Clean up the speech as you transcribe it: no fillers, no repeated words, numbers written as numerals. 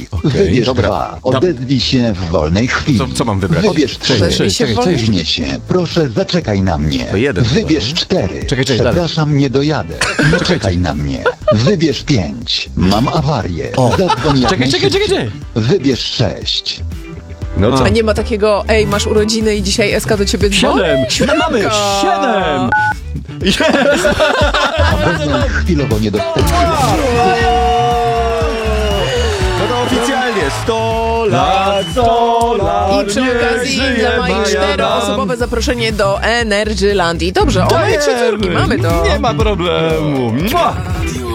Wybierz Dobra. 2. Odezwij się w wolnej chwili. Co mam wybrać? Wybierz 3. Odezwij się w wolnej Przyjmie się. Proszę, zaczekaj na mnie. To jeden. Wybierz 4. Czekaj, Przepraszam, nie dojadę. Nie czekaj na mnie. Wybierz 5. Mam awarię. Zadzwoń jak najszybciej. czekaj. Wybierz 6. No co? A nie ma takiego, ej, masz urodziny i dzisiaj Eska do ciebie dzwoni? 7! Mamy 7! Abonent chwilowo niedostępny. No to oficjalnie 100 lat, 100 lat. I przy okazji dla Mai 4-osobowe zaproszenie do Energylandii. Dobrze, o moje 3 córki, mamy to. Nie ma problemu. Mua!